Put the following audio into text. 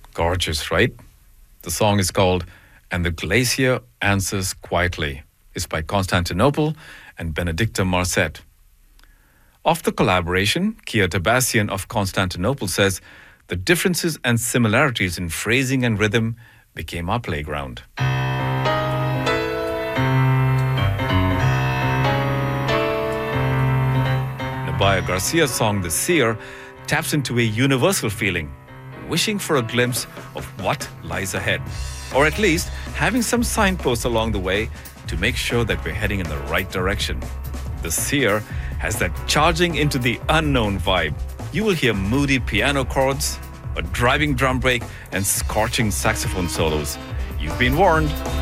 Gorgeous, right? The song is called And the Glacier Answers Quietly. It's by Constantinople and Benedicta Marcet. Of the collaboration, Kia Tabassian of Constantinople says the differences and similarities in phrasing and rhythm became our playground. Nabaya Garcia's song The Seer taps into a universal feeling, wishing for a glimpse of what lies ahead, or at least having some signposts along the way to make sure that we're heading in the right direction. The Seer has that charging into the unknown vibe. You will hear moody piano chords, a driving drum break, and scorching saxophone solos. You've been warned.